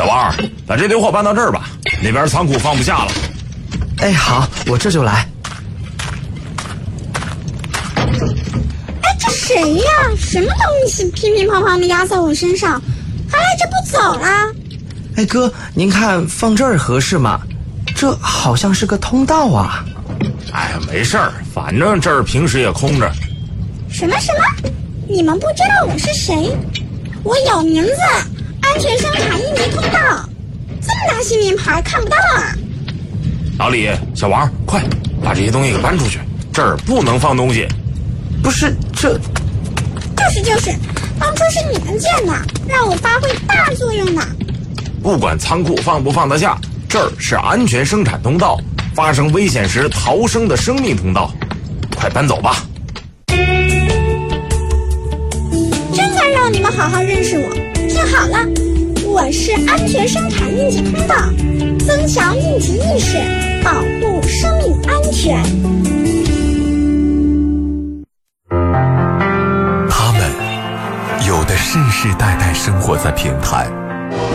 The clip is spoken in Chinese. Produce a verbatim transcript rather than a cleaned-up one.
小王，把这堆货搬到这儿吧，那边仓库放不下了。 哎，好，我这就来。 哎，这谁呀？什么东西乒乒乓乓的压在我身上，还赖着不走啦？ 哎哥，您看放这儿合适吗？这好像是个通道啊。 哎呀，没事儿，反正这儿平时也空着。 什么什么？你们不知道我是谁？我有名字，安全生产应急通道。这么大新名牌看不到啊！ 老李，小王，快把这些东西给搬出去，这儿不能放东西。 不是，这就是就是，当初是你们建的，让我发挥大作用的。 不管仓库放不放得下，这儿是安全生产通道，发生危险时逃生的生命通道。快搬走吧！ 真想让你们好好认识我。听好了，我是安全生产应急通道，增强应急意识，保护生命安全。 他们有的世世代代生活在平台，